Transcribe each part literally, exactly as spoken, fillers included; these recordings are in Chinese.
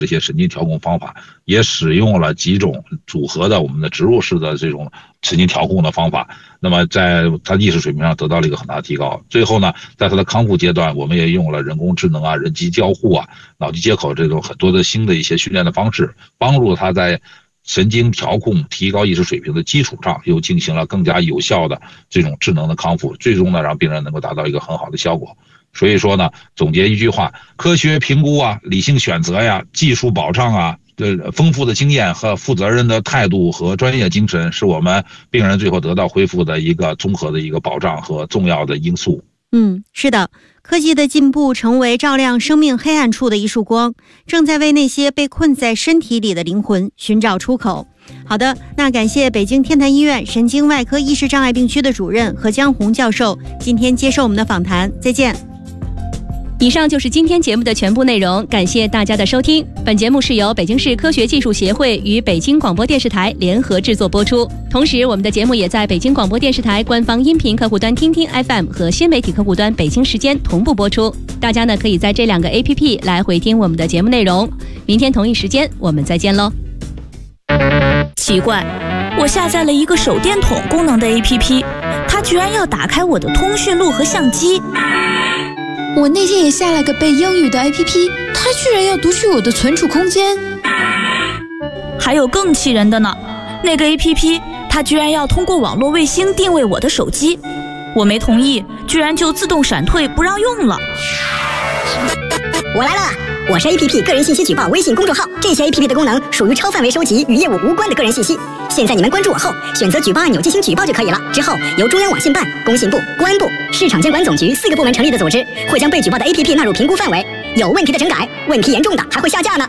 这些神经调控方法，也使用了几种组合的我们的植入式的这种神经调控的方法，那么在他意识水平上得到了一个很大的提高。最后呢，在他的康复阶段，我们也用了人工智能啊、人机交互啊、脑机接口这种很多的新的一些训练的方式，帮助他在神经调控提高意识水平的基础上，又进行了更加有效的这种智能的康复，最终呢，让病人能够达到一个很好的效果。所以说呢，总结一句话，科学评估啊，理性选择呀，技术保障啊，这丰富的经验和负责任的态度和专业精神，是我们病人最后得到恢复的一个综合的一个保障和重要的因素。 嗯，是的，科技的进步成为照亮生命黑暗处的一束光，正在为那些被困在身体里的灵魂寻找出口。好的，那感谢北京天坛医院神经外科意识障碍病区的主任何江红教授今天接受我们的访谈，再见。 以上就是今天节目的全部内容，感谢大家的收听。本节目是由北京市科学技术协会与北京广播电视台联合制作播出，同时我们的节目也在北京广播电视台官方音频客户端听听 F M 和新媒体客户端北京时间同步播出，大家呢可以在这两个 A P P 来回听我们的节目内容。明天同一时间我们再见喽。 奇怪，我下载了一个手电筒功能的 A P P， 它居然要打开我的通讯录和相机。 我那天也下了个背英语的 A P P， 它居然要读取我的存储空间。 还有更气人的呢，那个 A P P 它居然要通过网络卫星定位我的手机，我没同意，居然就自动闪退不让用了。 我来了，我是 A P P 个人信息举报微信公众号，这些 A P P 的功能属于超范围收集与业务无关的个人信息。现在你们关注我后，选择举报按钮进行举报就可以了。之后由中央网信办、工信部、公安部、市场监管总局四个部门成立的组织，会将被举报的 A P P 纳入评估范围，有问题的整改，问题严重的还会下架呢。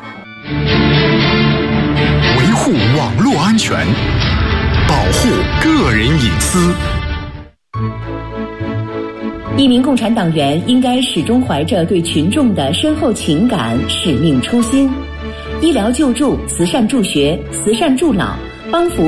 维护网络安全，保护个人隐私。 一名共产党员应该始终怀着对群众的深厚情感、使命初心，医疗救助、慈善助学、慈善助老，帮扶